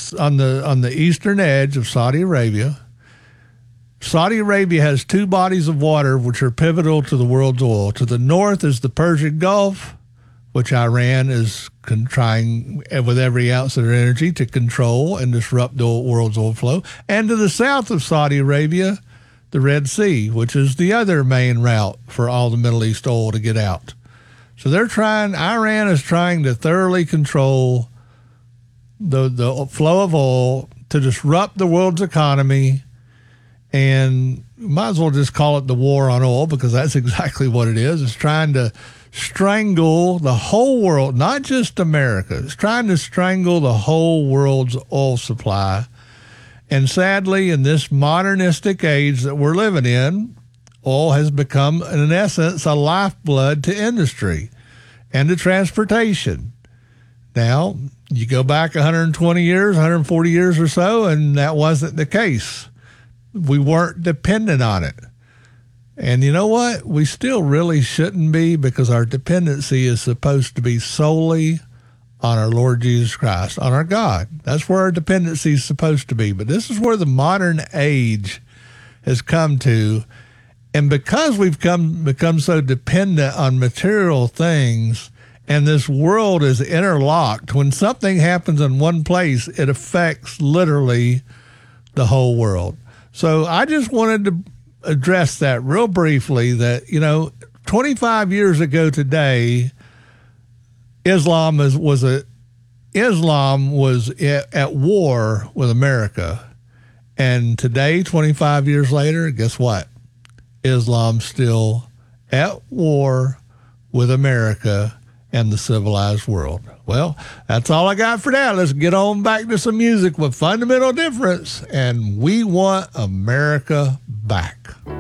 on the eastern edge of Saudi Arabia. Saudi Arabia has two bodies of water which are pivotal to the world's oil. To the north is the Persian Gulf, which Iran is trying with every ounce of their energy to control and disrupt the world's oil flow. And to the south of Saudi Arabia, the Red Sea, which is the other main route for all the Middle East oil to get out. So Iran is trying to thoroughly control the flow of oil to disrupt the world's economy, and might as well just call it the war on oil, because that's exactly what it is. It's trying to strangle the whole world, not just America. It's trying to strangle the whole world's oil supply. And sadly, in this modernistic age that we're living in, oil has become, in essence, a lifeblood to industry and to transportation. Now, you go back 120 years, 140 years or so, and that wasn't the case. We weren't dependent on it. And you know what? We still really shouldn't be, because our dependency is supposed to be solely on our Lord Jesus Christ, on our God. That's where our dependency is supposed to be. But this is where the modern age has come to. And because we've become so dependent on material things, and this world is interlocked, when something happens in one place, it affects literally the whole world. So I just wanted to address that real briefly, that, 25 years ago today, Islam was at war with America. And today, 25 years later, guess what? Islam's still at war with America and the civilized world. Well, that's all I got for that. Let's get on back to some music with Fundamental Difference, and We Want America Back.